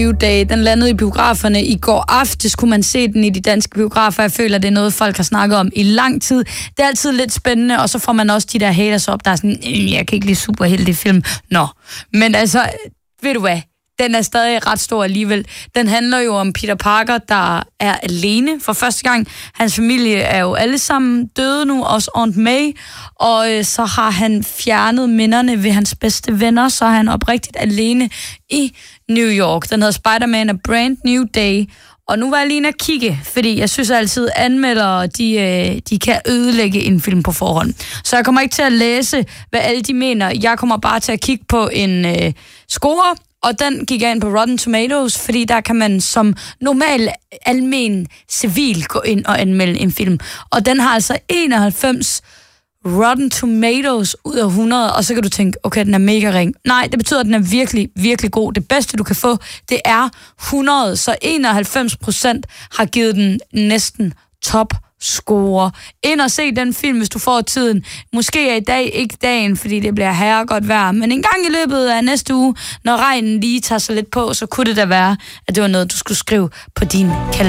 New Day, den landede i biograferne i går aftes. Kunne man se den i de danske biografer? Jeg føler, det er noget, folk har snakket om i lang tid. Det er altid lidt spændende, og så får man også de der haters op, der er sådan, jeg kan ikke lide superhelte film. Nå, men altså, ved du hvad? Den er stadig ret stor alligevel. Den handler jo om Peter Parker, der er alene for første gang. Hans familie er jo alle sammen døde nu, også Aunt May. Og så har han fjernet minderne ved hans bedste venner, så er han oprigtigt alene i New York. Den hedder Spider-Man A Brand New Day. Og nu var jeg lige inde at kigge, fordi jeg synes altid, at anmeldere, de kan ødelægge en film på forhånd. Så jeg kommer ikke til at læse, hvad alle de mener. Jeg kommer bare til at kigge på en score, og den gik jeg ind på Rotten Tomatoes, fordi der kan man som normal, almen, civil gå ind og anmelde en film. Og den har altså 91 Rotten Tomatoes ud af 100, og så kan du tænke, okay, den er mega ring. Nej, det betyder, at den er virkelig, virkelig god. Det bedste, du kan få, det er 100, så 91% har givet den næsten top score. Ind og se den film, hvis du får tiden. Måske er i dag ikke dagen, fordi det bliver herregodt vejr, men en gang i løbet af næste uge, når regnen lige tager sig lidt på, så kunne det da være, at det var noget, du skulle skrive på din kalender.